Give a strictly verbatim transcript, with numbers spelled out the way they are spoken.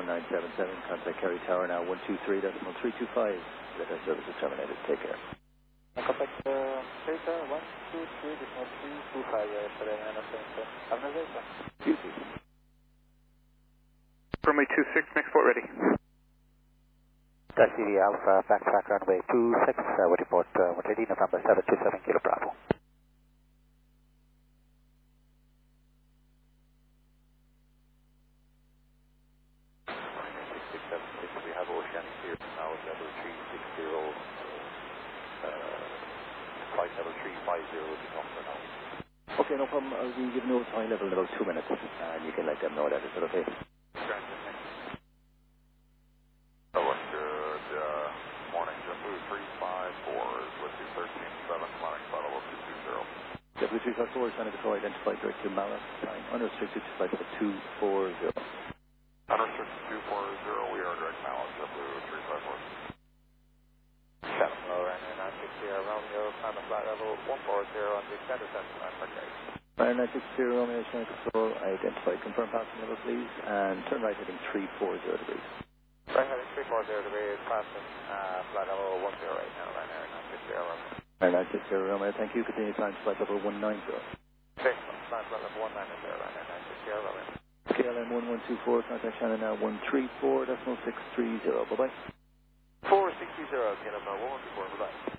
nine seven seven. Contact Kerry Tower now one two three decimal three two five. Radar service is terminated. Take care. Contact uh, Kerry Tower one two three decimal three two five. For the nine seven seven. Have a nice day. You too. Runway two six, next port ready. Taxi Alpha, backtrack runway two six, uh, with report uh, one ready, November seven two seven, Kilo Bravo. six seven six, we have Oceanic here now at level three six zero, uh, flight level three five zero is the number now. Okay, no problem. I'll be giving you a high level in about two minutes, and you can let them know that. Is that okay? W three five four, Santa Control identified direct to Mala, time unrestricted to flight level two four zero. Unrestricted two four zero, we are direct Mala, W three five four. Seven, hello, Ryanair nine six zero, Romeo, climb a flight level one four zero on the extended descent line for Kerry. Ryanair nine six zero, Romeo, Santa Control, identified, confirm passing level please, and turn right heading three four zero degrees. Right heading three four zero degrees, passing uh, flight level one zero right now, Ryanair nine six zero, Romeo. Ryanair nine six zero, Romeo, thank you. Continue climb to flight level one nine zero. Okay, climb flight level one nine zero, Ryanair nine six zero, Romeo. K L M one one two four, contact Shannon now one three four decimal six three zero. Bye bye. four six zero, K L M one one two four, bye bye.